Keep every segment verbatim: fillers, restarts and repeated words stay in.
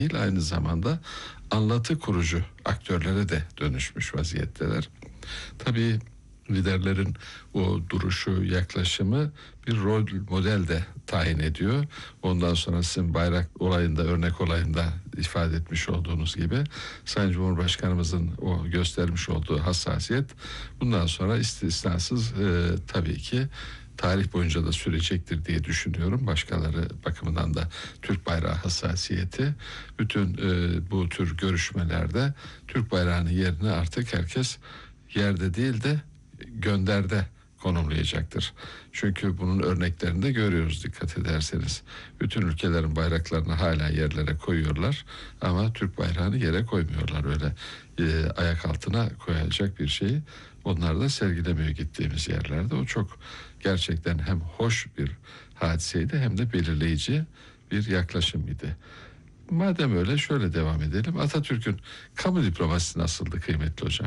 değil, aynı zamanda anlatı kurucu aktörlere de dönüşmüş vaziyetteler. Tabii liderlerin o duruşu, yaklaşımı bir rol model de tayin ediyor. Ondan sonra sizin bayrak olayında, örnek olayında ifade etmiş olduğunuz gibi Sayın Cumhurbaşkanımızın o göstermiş olduğu hassasiyet bundan sonra istisnasız e, tabii ki tarih boyunca da sürecektir diye düşünüyorum. Başkaları bakımından da Türk bayrağı hassasiyeti bütün e, bu tür görüşmelerde Türk bayrağının yerine artık herkes yerde değil de gönderde konumlayacaktır. Çünkü bunun örneklerini de görüyoruz dikkat ederseniz. Bütün ülkelerin bayraklarını hala yerlere koyuyorlar ama Türk bayrağını yere koymuyorlar. Öyle e, ayak altına koyulacak bir şeyi onlar da sergilemiyor gittiğimiz yerlerde. O çok gerçekten hem hoş bir hadiseydi hem de belirleyici bir yaklaşım idi. Madem öyle şöyle devam edelim. Atatürk'ün kamu diplomasisi nasıldı kıymetli hocam?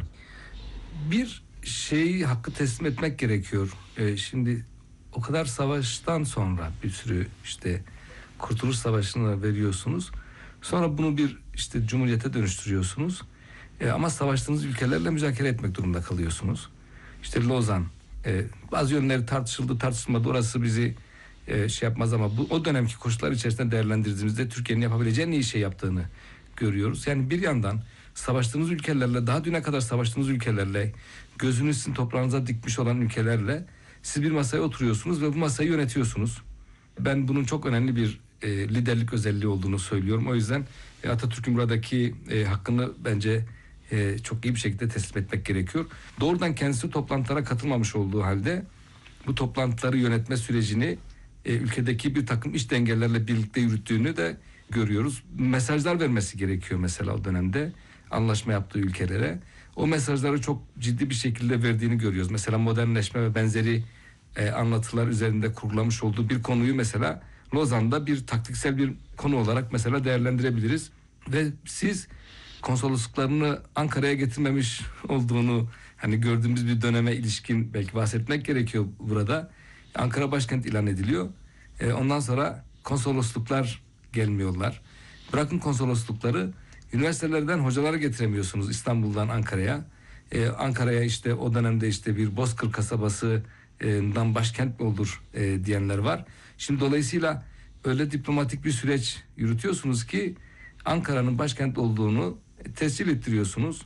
Bir şeyi hakkı teslim etmek gerekiyor. Ee, şimdi o kadar savaştan sonra bir sürü işte Kurtuluş Savaşı'nı veriyorsunuz. Sonra bunu bir işte cumhuriyete dönüştürüyorsunuz. Ee, ama savaştığınız ülkelerle müzakere etmek durumunda kalıyorsunuz. İşte Lozan, e, bazı yönleri tartışıldı, tartışılmadı. Orası bizi e, şey yapmaz ama bu o dönemki koşullar içerisinde değerlendirdiğimizde Türkiye'nin yapabileceği en iyi şey yaptığını görüyoruz. Yani bir yandan savaştığınız ülkelerle, daha düne kadar savaştığınız ülkelerle, gözünü sizin toprağınıza dikmiş olan ülkelerle siz bir masaya oturuyorsunuz ve bu masayı yönetiyorsunuz. Ben bunun çok önemli bir e, liderlik özelliği olduğunu söylüyorum. O yüzden e, Atatürk'ün buradaki e, hakkını bence e, çok iyi bir şekilde teslim etmek gerekiyor. Doğrudan kendisi toplantılara katılmamış olduğu halde bu toplantıları yönetme sürecini e, ülkedeki bir takım iç dengelerle birlikte yürüttüğünü de görüyoruz. Mesajlar vermesi gerekiyor mesela o dönemde anlaşma yaptığı ülkelere. O mesajları çok ciddi bir şekilde verdiğini görüyoruz. Mesela modernleşme ve benzeri e, anlatılar üzerinde kurgulamış olduğu bir konuyu mesela Lozan'da bir taktiksel bir konu olarak mesela değerlendirebiliriz. Ve siz konsolosluklarını Ankara'ya getirmemiş olduğunu hani gördüğümüz bir döneme ilişkin belki bahsetmek gerekiyor burada. Ankara başkent ilan ediliyor. E, ondan sonra konsolosluklar gelmiyorlar. Bırakın konsoloslukları, üniversitelerden hocaları getiremiyorsunuz İstanbul'dan Ankara'ya. Ee, Ankara'ya işte o dönemde işte bir Bozkır kasabasından başkent mi olur e, diyenler var. Şimdi dolayısıyla öyle diplomatik bir süreç yürütüyorsunuz ki Ankara'nın başkent olduğunu tescil ettiriyorsunuz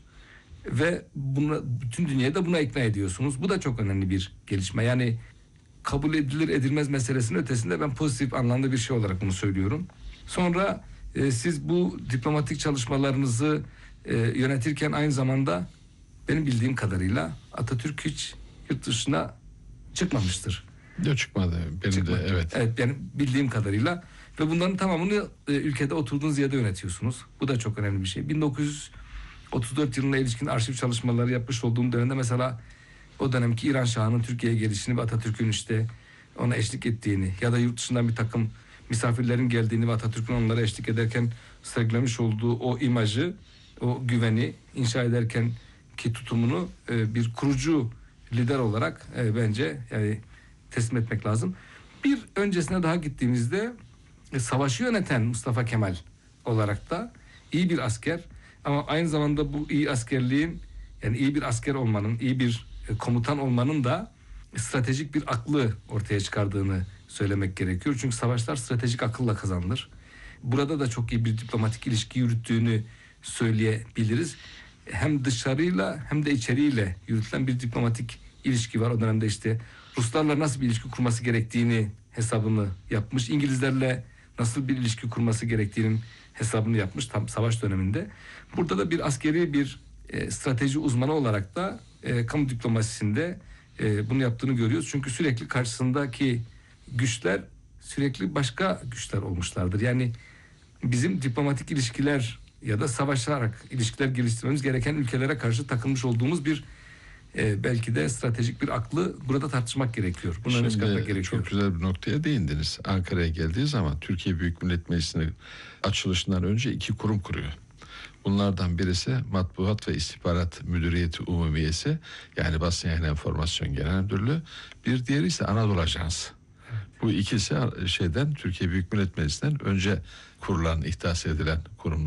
ve buna, bütün dünyayı da buna ikna ediyorsunuz. Bu da çok önemli bir gelişme. Yani kabul edilir edilmez meselesinin ötesinde ben pozitif anlamda bir şey olarak bunu söylüyorum. Sonra e, siz bu diplomatik çalışmalarınızı e, yönetirken aynı zamanda benim bildiğim kadarıyla Atatürk hiç yurt dışına çıkmamıştır. Yok, çıkmadı. Benim Çıkmadı. de evet. Evet, benim bildiğim kadarıyla ve bunların tamamını e, ülkede oturduğunuz yerde yönetiyorsunuz. Bu da çok önemli bir şey. bin dokuz yüz otuz dört yılına ilişkin arşiv çalışmaları yapmış olduğum dönemde mesela o dönemki İran Şahı'nın Türkiye'ye gelişini ve Atatürk'ün işte ona eşlik ettiğini ya da yurt dışından bir takım misafirlerin geldiğini ve Atatürk'ün onlara eşlik ederken sergilemiş olduğu o imajı, o güveni inşa ederken ki tutumunu e, bir kurucu lider olarak e, bence yani teslim etmek lazım. Bir öncesine daha gittiğimizde e, savaşı yöneten Mustafa Kemal olarak da iyi bir asker ama aynı zamanda bu iyi askerliğin yani iyi bir asker olmanın, iyi bir e, komutan olmanın da stratejik bir aklı ortaya çıkardığını söylemek gerekiyor. Çünkü savaşlar stratejik akılla kazanılır. Burada da çok iyi bir diplomatik ilişki yürüttüğünü söyleyebiliriz. Hem dışarıyla hem de içeriyle yürütülen bir diplomatik ilişki var. O dönemde işte Ruslarla nasıl bir ilişki kurması gerektiğini hesabını yapmış. İngilizlerle nasıl bir ilişki kurması gerektiğinin hesabını yapmış tam savaş döneminde. Burada da bir askeri bir e, strateji uzmanı olarak da e, kamu diplomasisinde e, bunu yaptığını görüyoruz. Çünkü sürekli karşısındaki güçler sürekli başka güçler olmuşlardır. Yani bizim diplomatik ilişkiler ya da savaşarak ilişkiler geliştirmemiz gereken ülkelere karşı takılmış olduğumuz bir e, belki de stratejik bir aklı burada tartışmak gerekiyor. Bunu öne çıkartmak gerekiyor. Çok güzel bir noktaya değindiniz. Ankara'ya geldiği zaman Türkiye Büyük Millet Meclisi'nin açılışından önce iki kurum kuruyor. Bunlardan birisi Matbuat ve İstihbarat Müdüriyeti Umumiyesi, yani Basın Yayın Enformasyon Genel Müdürlüğü. Bir diğeri ise Anadolu Ajansı. Bu ikisi şeyden Türkiye Büyük Millet Meclisi'nden önce kurulan, ihdas edilen kurumlar